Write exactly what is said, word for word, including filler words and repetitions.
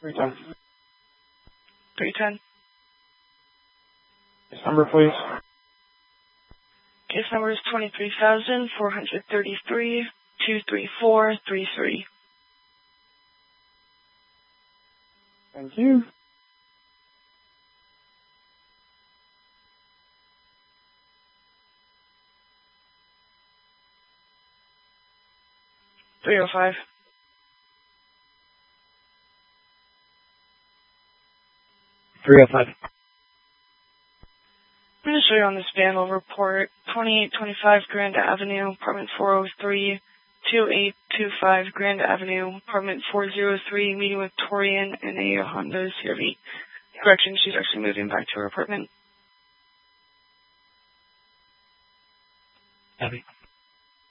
three ten. three ten. Case number, please. Case number is twenty-three thousand four hundred thirty-three, two three four three three. Thank you. three oh five. three oh five. I'm going to show you on this vandal report, twenty-eight twenty-five Grand Avenue, apartment four oh three, two eight two five Grand Avenue, apartment four oh three, meeting with Torian in a Honda C R V. Correction, she's actually moving back to her apartment. Abby.